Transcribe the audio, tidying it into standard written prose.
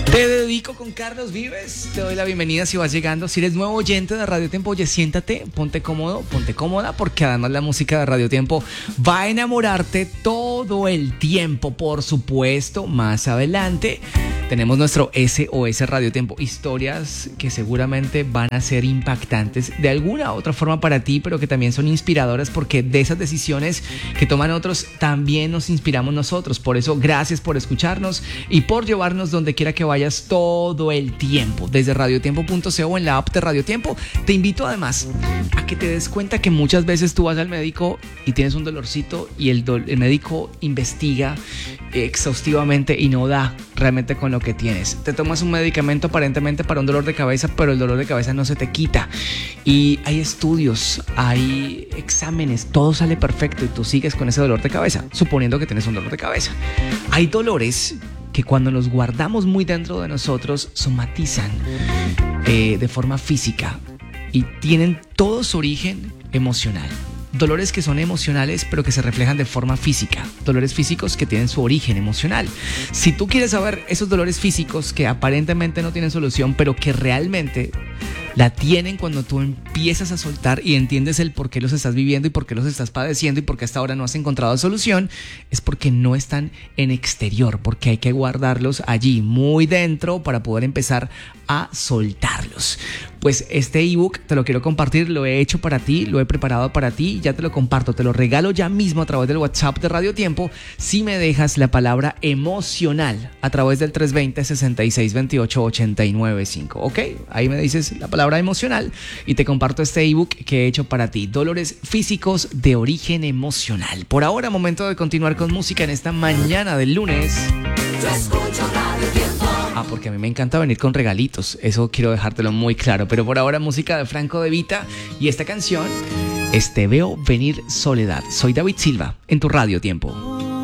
Te dedico con Carlos Vives. Te doy la bienvenida si vas llegando. Si eres nuevo oyente de Radio Tiempo, oye, siéntate, ponte cómodo, ponte cómoda, porque además la música de Radio Tiempo va a enamorarte todo el tiempo. Por supuesto, más adelante tenemos nuestro SOS Radio Tiempo. Historias que seguramente van a ser impactantes de alguna u otra forma para ti, pero que también son inspiradoras, porque de esas decisiones que toman otros también nos inspiramos nosotros. Por eso, gracias por escucharnos y por llevarnos donde quiera que vayas todo el tiempo, desde radiotiempo.co o en la app de Radio Tiempo. Te invito además a que te des cuenta que muchas veces tú vas al médico y tienes un dolorcito y el médico investiga exhaustivamente y no da realmente con lo que tienes. Te tomas un medicamento aparentemente para un dolor de cabeza, pero el dolor de cabeza no se te quita. Y hay estudios, hay exámenes, todo sale perfecto y tú sigues con ese dolor de cabeza, suponiendo que tienes un dolor de cabeza. Hay dolores que cuando los guardamos muy dentro de nosotros somatizan de forma física y tienen todo su origen emocional. Dolores que son emocionales pero que se reflejan de forma física. Dolores físicos que tienen su origen emocional. Si tú quieres saber esos dolores físicos que aparentemente no tienen solución, pero que realmente la tienen cuando tú empiezas a soltar y entiendes el por qué los estás viviendo y por qué los estás padeciendo y por qué hasta ahora no has encontrado solución, es porque no están en exterior, porque hay que guardarlos allí muy dentro para poder empezar a soltarlos. Pues este ebook te lo quiero compartir, lo he hecho para ti, lo he preparado para ti, ya te lo comparto, te lo regalo ya mismo a través del WhatsApp de Radio Tiempo si me dejas la palabra emocional a través del 320-6628-895, ¿ok? Ahí me dices la palabra emocional y te comparto este ebook que he hecho para ti, Dolores Físicos de Origen Emocional. Por ahora, momento de continuar con música en esta mañana del lunes. Yo escucho Radio Tiempo. Porque a mí me encanta venir con regalitos, eso quiero dejártelo muy claro. Pero por ahora, música de Franco De Vita y esta canción, Veo Venir Soledad. Soy David Silva en tu Radio Tiempo.